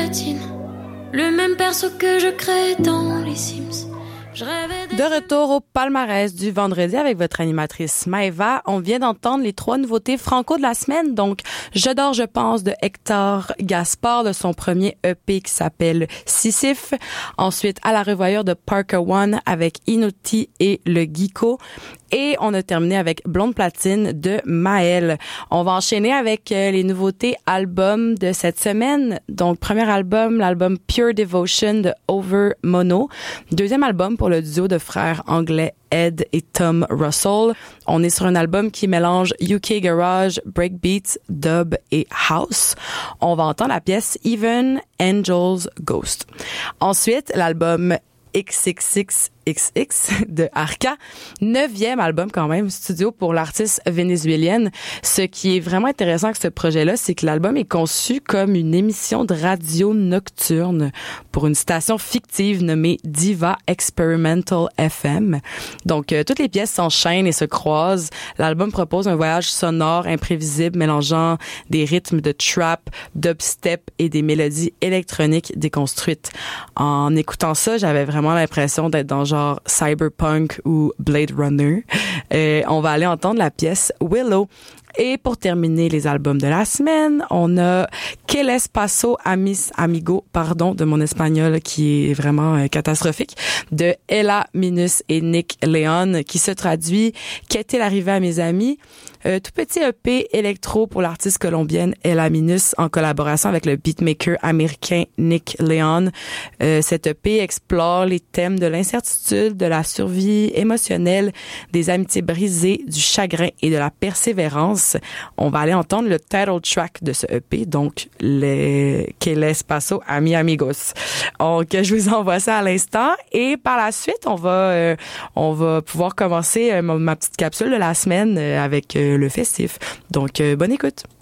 rétine. Le même perso que je crée dans les Sims. De retour au palmarès du vendredi avec votre animatrice Maëva. On vient d'entendre les 3 nouveautés franco de la semaine. Donc, Je dors, je pense de Hector Gaspard de son premier EP qui s'appelle Sisyphe. Ensuite, À la revoyure de Parker One avec Inuti et le Geeko. Et on a terminé avec Blonde Platine de Maël. On va enchaîner avec les nouveautés albums de cette semaine. Donc, premier album, l'album Pure Devotion de Over Mono. Deuxième album pour le duo de frères anglais Ed et Tom Russell. On est sur un album qui mélange UK Garage, Breakbeats, Dub et House. On va entendre la pièce Even Angels Ghost. Ensuite, l'album XXXXX de Arca, 9e album quand même studio pour l'artiste vénézuélienne. Ce qui est vraiment intéressant avec ce projet-là, c'est que l'album est conçu comme une émission de radio nocturne pour une station fictive nommée Diva Experimental FM. Donc, toutes les pièces s'enchaînent et se croisent. L'album propose un voyage sonore imprévisible mélangeant des rythmes de trap, dubstep et des mélodies électroniques déconstruites. En écoutant ça, j'avais vraiment l'impression d'être dans genre Cyberpunk ou Blade Runner. On va aller entendre la pièce Willow. Et pour terminer les albums de la semaine, on a Que les paso a mis amigo, pardon de mon espagnol qui est vraiment catastrophique, de Ella Minus et Nick Leon, qui se traduit Qu'est-il arrivé à mes amis? Tout petit EP électro pour l'artiste colombienne Ella Minus en collaboration avec le beatmaker américain Nick Leon. Cet EP explore les thèmes de l'incertitude, de la survie émotionnelle, des amitiés brisées, du chagrin et de la persévérance. On va aller entendre le title track de ce EP, donc Que les paso a mis amigos. Donc, je vous envoie ça à l'instant et par la suite, on va pouvoir commencer ma petite capsule de la semaine avec le festif. Donc, bonne écoute.